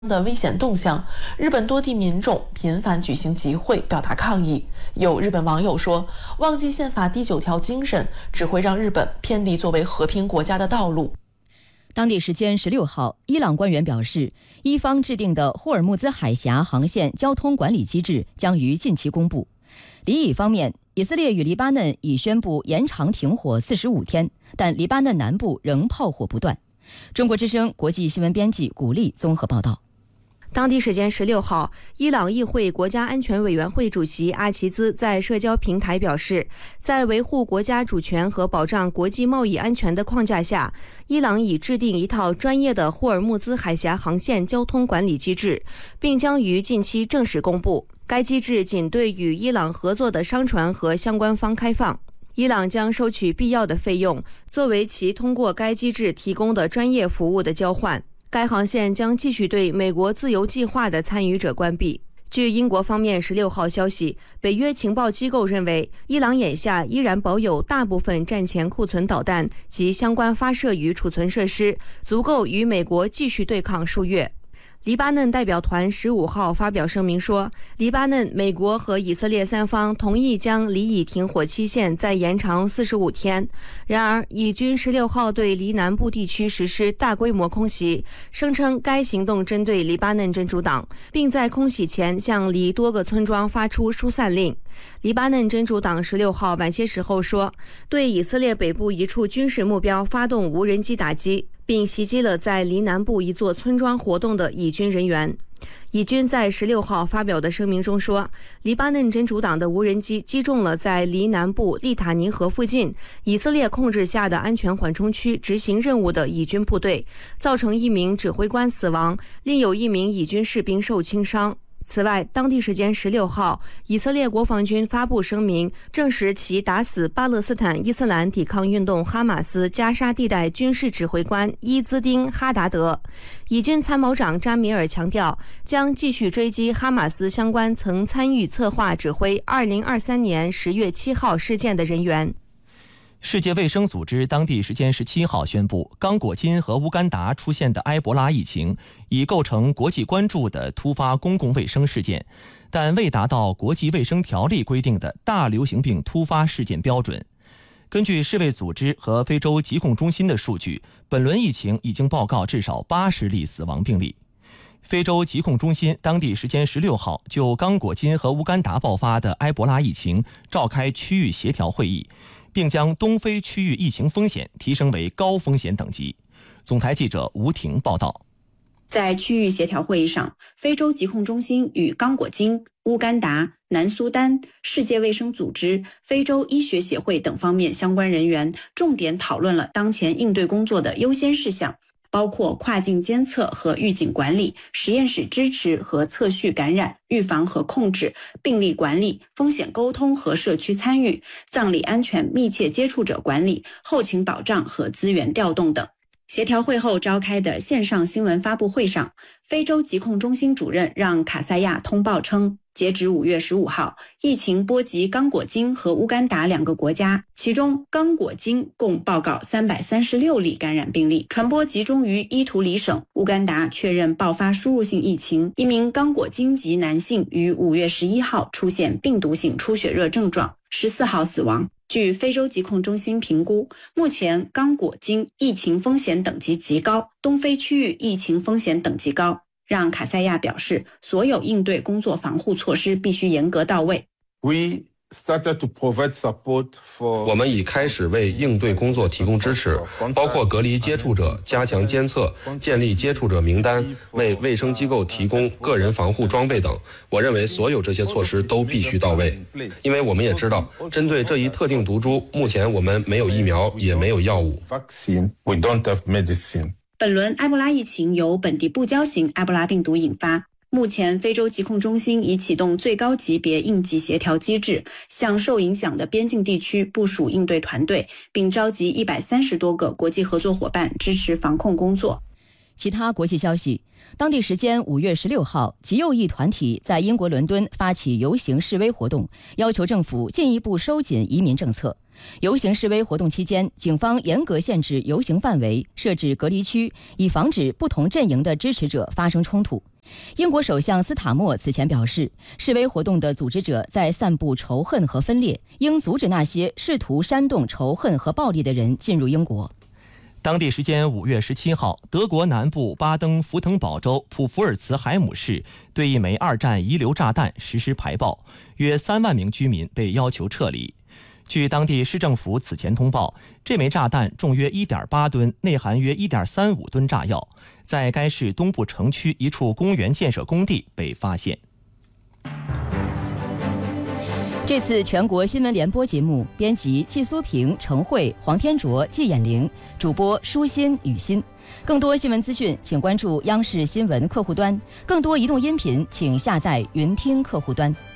的危险动向，日本多地民众频繁举行集会表达抗议。有日本网友说，忘记宪法第9条精神只会让日本偏离作为和平国家的道路。 当地时间16号，伊朗官员表示，伊方制定的霍尔木兹海峡航线交通管理机制将于近期公布。黎以方面，以色列与黎巴嫩已宣布延长停火45天，但黎巴嫩南部仍炮火不断。中国之声国际新闻编辑古丽综合报道。 当地时间16号，伊朗议会国家安全委员会主席阿齐兹在社交平台表示，在维护国家主权和保障国际贸易安全的框架下，伊朗已制定一套专业的霍尔木兹海峡航线交通管理机制，并将于近期正式公布。该机制仅对与伊朗合作的商船和相关方开放。伊朗将收取必要的费用，作为其通过该机制提供的专业服务的交换。该航线将继续对美国自由计划的参与者关闭。据英国方面16号消息，北约情报机构认为，伊朗眼下依然保有大部分战前库存导弹及相关发射与储存设施，足够与美国继续对抗数月。黎巴嫩代表团15号发表声明说，黎巴嫩、美国和以色列三方同意将黎以停火期限再延长45天。然而，以军16号对黎南部地区实施大规模空袭，声称该行动针对黎巴嫩真主党，并在空袭前向黎多个村庄发出疏散令。黎巴嫩真主党16号晚些时候说，对以色列北部一处军事目标发动无人机打击，并袭击了在黎南部一座村庄活动的以军人员。以军在16号发表的声明中说，黎巴嫩真主党的无人机击中了在黎南部利塔尼河附近以色列控制下的安全缓冲区执行任务的以军部队，造成1名指挥官死亡，另有1名以军士兵受轻伤。此外，当地时间16号，以色列国防军发布声明，证实其打死巴勒斯坦伊斯兰抵抗运动哈马斯加沙地带军事指挥官伊兹丁·哈达德。以军参谋长扎米尔强调，将继续追击哈马斯相关曾参与策划指挥2023年10月7号事件的人员。 世界卫生组织当地时间17号宣布，刚果金和乌干达出现的埃博拉疫情已构成国际关注的突发公共卫生事件，但未达到国际卫生条例规定的大流行病突发事件标准。根据世卫组织和非洲疾控中心的数据，本轮疫情已经报告至少80例死亡病例。非洲疾控中心当地时间16号就刚果金和乌干达爆发的埃博拉疫情召开区域协调会议，并将东非区域疫情风险提升为高风险等级。总台记者吴婷报道。 在区域协调会议上，非洲疾控中心与刚果金、乌干达、南苏丹、世界卫生组织、非洲医学协会等方面相关人员重点讨论了当前应对工作的优先事项，包括跨境监测和预警管理、实验室支持和测序感染、预防和控制、病例管理、风险沟通和社区参与、葬礼安全密切接触者管理、后勤保障和资源调动等。协调会后召开的线上新闻发布会上，非洲疾控中心主任让卡塞亚通报称，截止5月15号，疫情波及刚果金和乌干达2个国家，其中刚果金共报告336例感染病例，传播集中于伊图里省。乌干达确认爆发输入性疫情，一名刚果金籍男性于5月11号出现病毒性出血热症状，14号死亡。据非洲疾控中心评估，目前刚果金疫情风险等级极高，东非区域疫情风险等级高。让卡塞亚表示，所有应对工作防护措施必须严格到位。 我们已开始为应对工作提供支持，包括隔离接触者、加强监测、建立接触者名单、为卫生机构提供个人防护装备等。我认为所有这些措施都必须到位，因为我们也知道，针对这一特定毒株，目前我们没有疫苗，也没有药物。 本轮埃博拉疫情由本地布胶型埃博拉病毒引发。目前，非洲疾控中心已启动最高级别应急协调机制，向受影响的边境地区部署应对团队，并召集130多个国际合作伙伴支持防控工作。 其他国际消息，当地时间5月16号，极右翼团体在英国伦敦发起游行示威活动，要求政府进一步收紧移民政策。游行示威活动期间，警方严格限制游行范围，设置隔离区，以防止不同阵营的支持者发生冲突。英国首相斯塔默此前表示，示威活动的组织者在散布仇恨和分裂，应阻止那些试图煽动仇恨和暴力的人进入英国。 当地时间5月17号，德国南部巴登符腾堡州普福尔茨海姆市对一枚2战遗留炸弹实施排爆，约3万名居民被要求撤离。据当地市政府此前通报，这枚炸弹重约 1.8 吨，内含约 1.35 吨炸药，在该市东部城区一处公园建设工地被发现。 这次全国新闻联播节目，编辑季苏平、程慧、黄天卓、季衍玲，主播舒心、雨欣。更多新闻资讯，请关注央视新闻客户端；更多移动音频，请下载云听客户端。